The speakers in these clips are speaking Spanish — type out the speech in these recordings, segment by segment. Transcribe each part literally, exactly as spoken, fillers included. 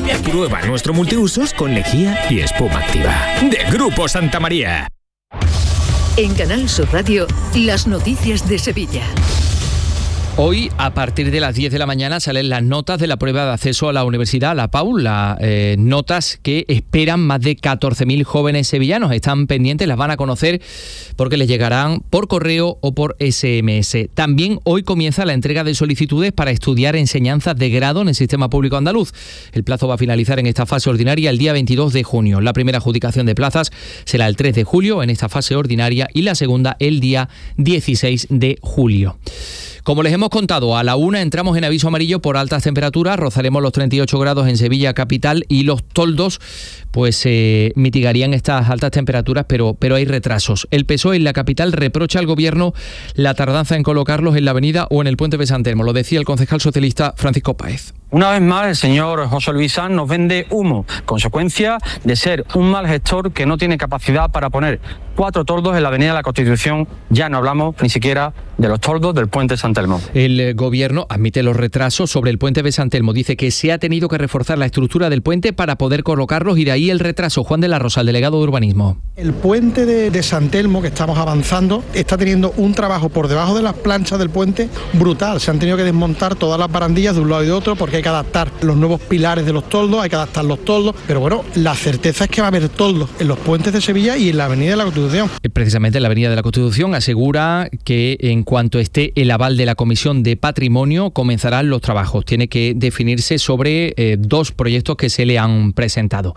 Prueba nuestro multiusos con lejía y espuma activa. De Grupo Santa María. En Canal Sur Radio, las noticias de Sevilla. Hoy, a partir de las diez de la mañana, salen las notas de la prueba de acceso a la universidad, la PAU, las eh, notas que esperan más de catorce mil jóvenes sevillanos. Están pendientes, las van a conocer porque les llegarán por correo o por ese eme ese. También hoy comienza la entrega de solicitudes para estudiar enseñanzas de grado en el sistema público andaluz. El plazo va a finalizar en esta fase ordinaria el día veintidós de junio. La primera adjudicación de plazas será el tres de julio en esta fase ordinaria y la segunda el día dieciséis de julio. Como les hemos contado, a la una entramos en aviso amarillo por altas temperaturas, rozaremos los treinta y ocho grados en Sevilla capital y los toldos pues eh, mitigarían estas altas temperaturas, pero, pero hay retrasos. El P S O E en la capital reprocha al gobierno la tardanza en colocarlos en la avenida o en el puente de Sant Elmo, lo decía el concejal socialista Francisco Páez. Una vez más, el señor José Luis Sanz nos vende humo, consecuencia de ser un mal gestor que no tiene capacidad para poner cuatro toldos en la avenida de la Constitución. Ya no hablamos ni siquiera de los toldos del puente de Sant Elmo. El gobierno admite los retrasos sobre el puente de Sant Elmo. Dice que se ha tenido que reforzar la estructura del puente para poder colocarlos y de ahí el retraso. Juan de la Rosa, el delegado de urbanismo. El puente de, de Sant Elmo, que estamos avanzando, está teniendo un trabajo por debajo de las planchas del puente brutal. Se han tenido que desmontar todas las barandillas de un lado y de otro porque hay que adaptar los nuevos pilares de los toldos, hay que adaptar los toldos, pero bueno, la certeza es que va a haber toldos en los puentes de Sevilla y en la avenida de la Constitución. Precisamente en la avenida de la Constitución asegura que en cuanto esté el aval de la Comisión de Patrimonio comenzarán los trabajos. Tiene que definirse sobre eh, dos proyectos que se le han presentado.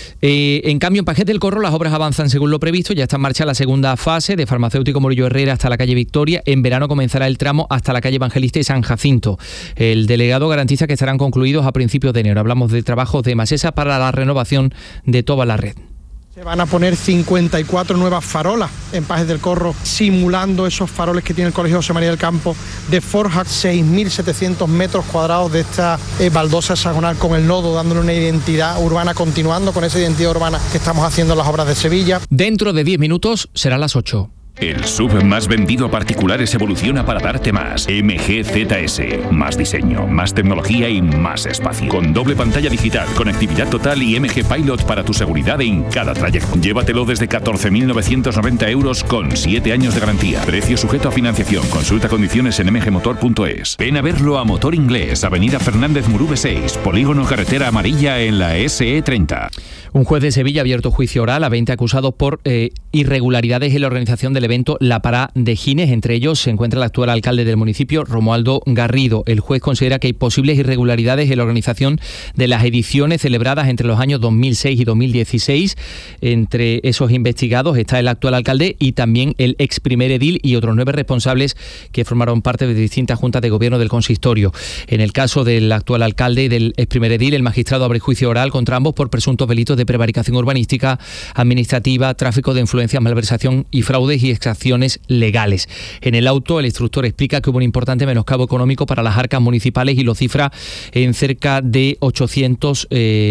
Eh, en cambio, en Pajés del Corro las obras avanzan según lo previsto. Ya está en marcha la segunda fase de Farmacéutico Morillo Herrera hasta la calle Victoria. En verano comenzará el tramo hasta la calle Evangelista y San Jacinto. El delegado garantiza que estarán concluidos a principios de enero. Hablamos de trabajos de Masesa para la renovación de toda la red. Se van a poner cincuenta y cuatro nuevas farolas en Pajés del Corro, simulando esos faroles que tiene el Colegio José María del Campo de forja, seis mil setecientos metros cuadrados de esta eh, baldosa hexagonal con el nodo, dándole una identidad urbana, continuando con esa identidad urbana que estamos haciendo en las obras de Sevilla. Dentro de diez minutos serán las ocho. El S U V más vendido a particulares evoluciona para darte más. M G Z S. Más diseño, más tecnología y más espacio. Con doble pantalla digital, conectividad total y M G Pilot para tu seguridad en cada trayecto. Llévatelo desde catorce mil novecientos noventa euros con siete años de garantía. Precio sujeto a financiación. Consulta condiciones en m g motor punto es. Ven a verlo a Motor Inglés, Avenida Fernández Murube seis, Polígono Carretera Amarilla en la S E treinta. Un juez de Sevilla ha abierto juicio oral a veinte acusados por eh, irregularidades en la organización del evento La Pará de Gines. Entre ellos se encuentra el actual alcalde del municipio, Romualdo Garrido. El juez considera que hay posibles irregularidades en la organización de las ediciones celebradas entre los años dos mil seis y dos mil dieciséis. Entre esos investigados está el actual alcalde y también el ex primer edil y otros nueve responsables que formaron parte de distintas juntas de gobierno del consistorio. En el caso del actual alcalde y del ex primer edil, el magistrado abre juicio oral contra ambos por presuntos delitos de prevaricación urbanística, administrativa, tráfico de influencias, malversación y fraudes y exacciones legales. En el auto, el instructor explica que hubo un importante menoscabo económico para las arcas municipales y lo cifra en cerca de ochocientos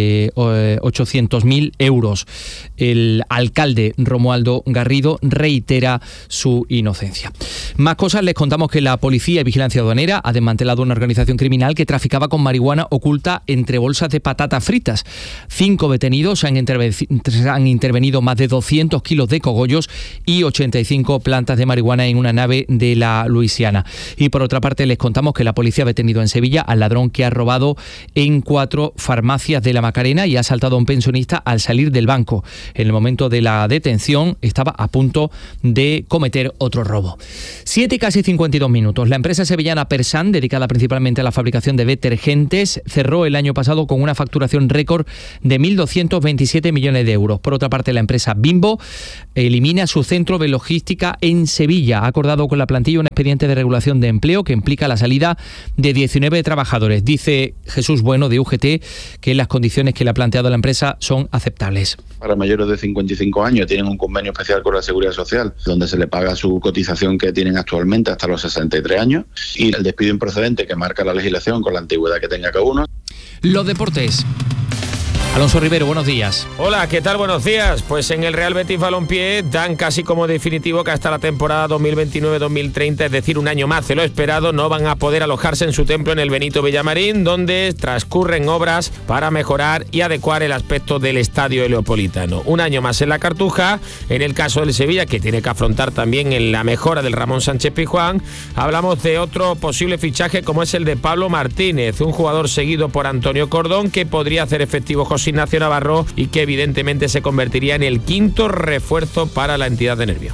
mil euros. El alcalde Romualdo Garrido reitera su inocencia. Más cosas, les contamos que la Policía y Vigilancia Aduanera ha desmantelado una organización criminal que traficaba con marihuana oculta entre bolsas de patatas fritas. Cinco detenidos han, interve- han intervenido más de doscientos kilos de cogollos y ochenta y cinco plantas de marihuana en una nave de la Luisiana. Y por otra parte, les contamos que la policía ha detenido en Sevilla al ladrón que ha robado en cuatro farmacias de la Macarena y ha asaltado a un pensionista al salir del banco. En el momento de la detención estaba a punto de cometer otro robo. Siete y casi cincuenta y dos minutos. La empresa sevillana Persan, dedicada principalmente a la fabricación de detergentes, cerró el año pasado con una facturación récord de mil doscientos veintisiete millones de euros. Por otra parte, la empresa Bimbo elimina su centro de logística en Sevilla. Ha acordado con la plantilla un expediente de regulación de empleo que implica la salida de diecinueve trabajadores. Dice Jesús Bueno de U G T que las condiciones que le ha planteado la empresa son aceptables. Para mayores de cincuenta y cinco años tienen un convenio especial con la Seguridad Social, donde se le paga su cotización que tienen actualmente hasta los sesenta y tres años, y el despido improcedente que marca la legislación con la antigüedad que tenga cada uno. Los deportes. Alonso Rivero, buenos días. Hola, ¿qué tal? Buenos días. Pues en el Real Betis Balompié dan casi como definitivo que hasta la temporada dos mil veintinueve dos mil treinta, es decir, un año más de lo esperado, no van a poder alojarse en su templo en el Benito Villamarín, donde transcurren obras para mejorar y adecuar el aspecto del estadio Leopolitano. Un año más en la Cartuja. En el caso del Sevilla, que tiene que afrontar también en la mejora del Ramón Sánchez Pizjuán, hablamos de otro posible fichaje como es el de Pablo Martínez, un jugador seguido por Antonio Cordón que podría hacer efectivo José Ignacio Navarro y que evidentemente se convertiría en el quinto refuerzo para la entidad de Nervión.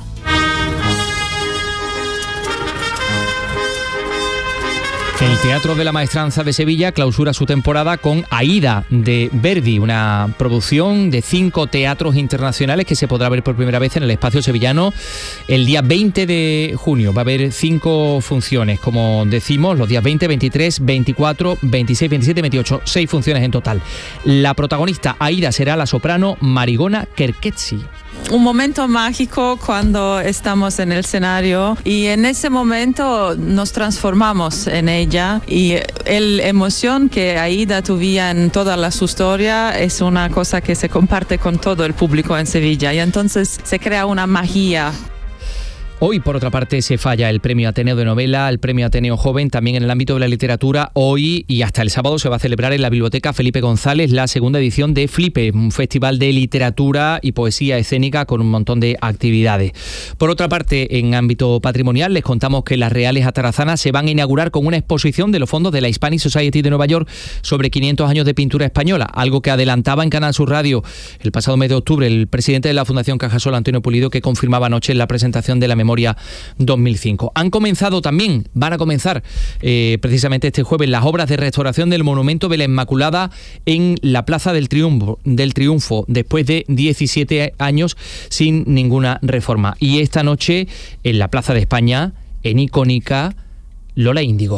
El Teatro de la Maestranza de Sevilla clausura su temporada con Aída de Verdi, una producción de cinco teatros internacionales que se podrá ver por primera vez en el espacio sevillano el día veinte de junio. Va a haber cinco funciones, como decimos, los días veinte, veintitrés, veinticuatro, veintiséis, veintisiete, veintiocho, seis funciones en total. La protagonista Aída será la soprano Marigona Kerketsi. Un momento mágico cuando estamos en el escenario y en ese momento nos transformamos en ella y la emoción que Aída tuvía en toda la, su historia es una cosa que se comparte con todo el público en Sevilla y entonces se crea una magia. Hoy, por otra parte, se falla el Premio Ateneo de Novela, el Premio Ateneo Joven, también en el ámbito de la literatura. Hoy y hasta el sábado se va a celebrar en la Biblioteca Felipe González la segunda edición de Flipe, un festival de literatura y poesía escénica con un montón de actividades. Por otra parte, en ámbito patrimonial, les contamos que las Reales Atarazanas se van a inaugurar con una exposición de los fondos de la Hispanic Society de Nueva York sobre quinientos años de pintura española, algo que adelantaba en Canal Sur Radio el pasado mes de octubre el presidente de la Fundación Cajasol, Antonio Pulido, que confirmaba anoche en la presentación de la memoria dos mil cinco. Han comenzado también, van a comenzar eh, precisamente este jueves las obras de restauración del monumento de la Inmaculada en la Plaza del Triunfo, del Triunfo, después de diecisiete años sin ninguna reforma. Y esta noche en la Plaza de España, en icónica Lola Índigo.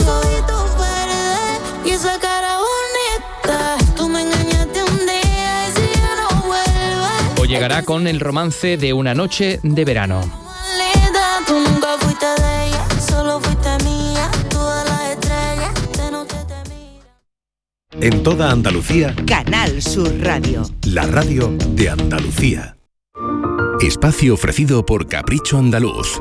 Hoy llegará con el romance de Una noche de verano. Tú nunca fuiste de ella, solo fuiste mía. Todas las estrellas de noche te miran. En toda Andalucía, Canal Sur Radio. La radio de Andalucía. Espacio ofrecido por Capricho Andaluz.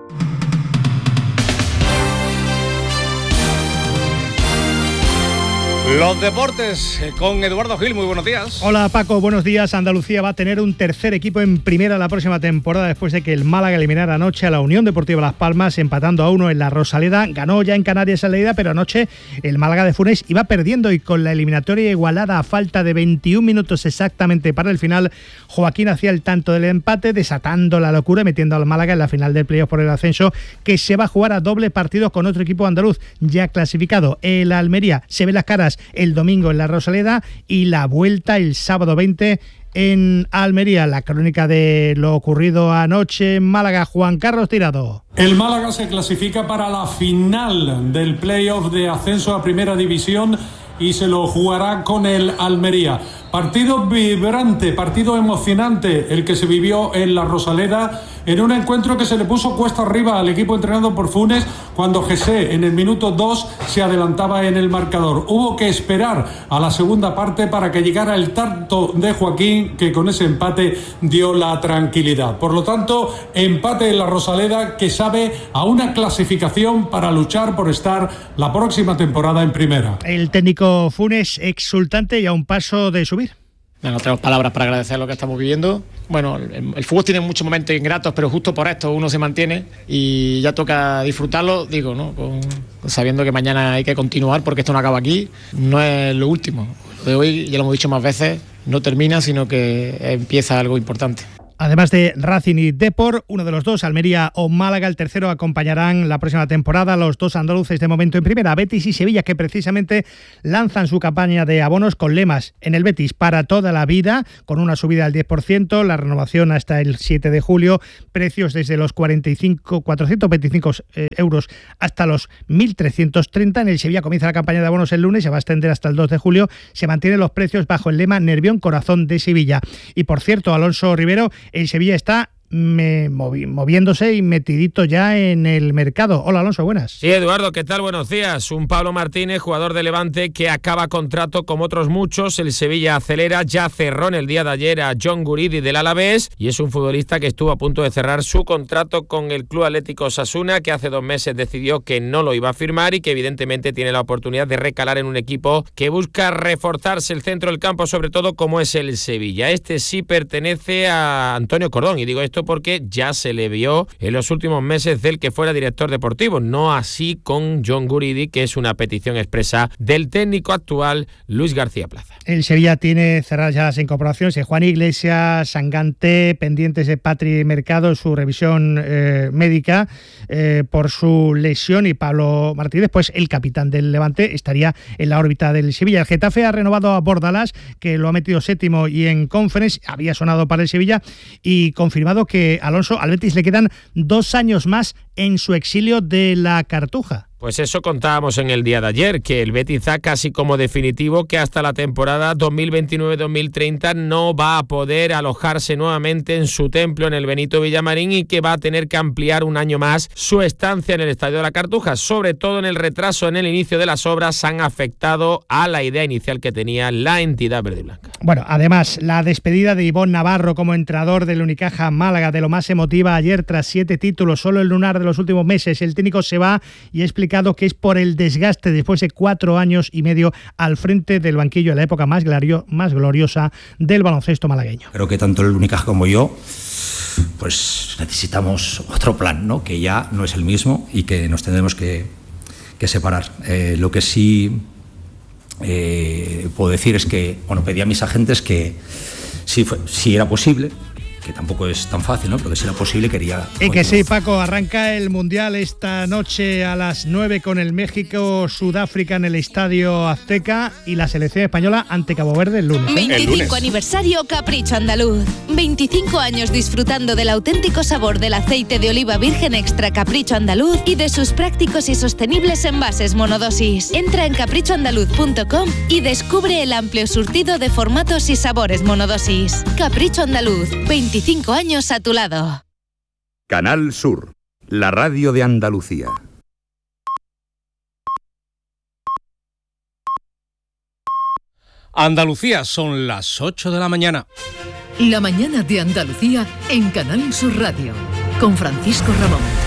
Los deportes con Eduardo Gil, muy buenos días. Hola Paco, buenos días. Andalucía va a tener un tercer equipo en primera la próxima temporada después de que el Málaga eliminara anoche a la Unión Deportiva Las Palmas empatando a uno en la Rosaleda. Ganó ya en Canarias en Lleida, pero anoche el Málaga de Funes iba perdiendo y con la eliminatoria igualada a falta de veintiún minutos exactamente para el final, Joaquín hacía el tanto del empate, desatando la locura, metiendo al Málaga en la final del playoff por el ascenso, que se va a jugar a doble partido con otro equipo andaluz ya clasificado. El Almería se ve las caras el domingo en la Rosaleda y la vuelta el sábado veinte en Almería. La crónica de lo ocurrido anoche en Málaga, Juan Carlos Tirado. El Málaga se clasifica para la final del playoff de ascenso a Primera División y se lo jugará con el Almería. Partido vibrante, partido emocionante el que se vivió en la Rosaleda, en un encuentro que se le puso cuesta arriba al equipo entrenado por Funes cuando José en el minuto dos se adelantaba en el marcador. Hubo que esperar a la segunda parte para que llegara el tanto de Joaquín, que con ese empate dio la tranquilidad. Por lo tanto, empate en la Rosaleda que sabe a una clasificación para luchar por estar la próxima temporada en primera. El técnico Funes exultante y a un paso de subir. No tenemos palabras para agradecer lo que estamos viviendo. Bueno, el, el fútbol tiene muchos momentos ingratos, pero justo por esto uno se mantiene y ya toca disfrutarlo, digo, ¿no? Con, sabiendo que mañana hay que continuar porque esto no acaba aquí, no es lo último. Lo de hoy, ya lo hemos dicho más veces, no termina, sino que empieza algo importante. Además de Racing y Depor, uno de los dos, Almería o Málaga, el tercero, acompañarán la próxima temporada los dos andaluces de momento en primera, Betis y Sevilla, que precisamente lanzan su campaña de abonos con lemas. En el Betis, para toda la vida, con una subida del diez por ciento, la renovación hasta el siete de julio, precios desde los cuarenta y cinco, cuatrocientos veinticinco euros hasta los mil trescientos treinta. En el Sevilla comienza la campaña de abonos el lunes, se va a extender hasta el dos de julio. Se mantienen los precios bajo el lema Nervión, corazón de Sevilla. Y por cierto, Alonso Rivero, el Sevilla está me, movi, moviéndose y metidito ya en el mercado. Hola Alonso, buenas. Sí, Eduardo, ¿qué tal? Buenos días. Un Pablo Martínez, jugador de Levante, que acaba contrato como otros muchos. El Sevilla acelera, ya cerró en el día de ayer a John Guridi del Alavés y es un futbolista que estuvo a punto de cerrar su contrato con el Club Atlético Osasuna, que hace dos meses decidió que no lo iba a firmar y que evidentemente tiene la oportunidad de recalar en un equipo que busca reforzarse el centro del campo, sobre todo como es el Sevilla. Este sí pertenece a Antonio Cordón, y digo esto porque ya se le vio en los últimos meses del que fuera director deportivo, no así con John Guridi, que es una petición expresa del técnico actual Luis García Plaza. El Sevilla tiene cerradas ya las incorporaciones de Juan Iglesias, Sangante, pendientes de Patri Mercado, su revisión eh, médica eh, por su lesión, y Pablo Martínez, pues el capitán del Levante, estaría en la órbita del Sevilla. El Getafe ha renovado a Bordalás, que lo ha metido séptimo y en Conference, había sonado para el Sevilla, y confirmado que, Alonso, al Betis le quedan dos años más en su exilio de la Cartuja. Pues eso contábamos en el día de ayer, que el Betis da casi como definitivo que hasta la temporada dos mil veintinueve dos mil treinta no va a poder alojarse nuevamente en su templo en el Benito Villamarín y que va a tener que ampliar un año más su estancia en el Estadio de la Cartuja. Sobre todo en el retraso en el inicio de las obras han afectado a la idea inicial que tenía la entidad verde y blanca. Bueno, además, la despedida de Ivonne Navarro como entrenador del Unicaja Málaga, de lo más emotiva ayer tras siete títulos, solo el lunar de los últimos meses. El técnico se va y ha explicado que es por el desgaste después de cuatro años y medio al frente del banquillo en la época más, glario, más gloriosa del baloncesto malagueño. Creo que tanto el Unicaja como yo pues necesitamos otro plan, ¿no? Que ya no es el mismo y que nos tendremos que, que separar. Eh, lo que sí eh, puedo decir es que, bueno, pedí a mis agentes que si, fue, si era posible, que tampoco es tan fácil, ¿no? Pero que si era posible quería... Y que sí, Paco, arranca el Mundial esta noche a las nueve con el México-Sudáfrica en el Estadio Azteca y la selección española ante Cabo Verde el lunes. ¿eh? veinticinco el lunes. Aniversario Capricho Andaluz. veinticinco años disfrutando del auténtico sabor del aceite de oliva virgen extra Capricho Andaluz y de sus prácticos y sostenibles envases monodosis. Entra en capricho andaluz punto com y descubre el amplio surtido de formatos y sabores monodosis. Capricho Andaluz, veinticinco años a tu lado. Canal Sur, la radio de Andalucía. Andalucía, son las ocho de la mañana. La mañana de Andalucía en Canal Sur Radio, con Francisco Ramón.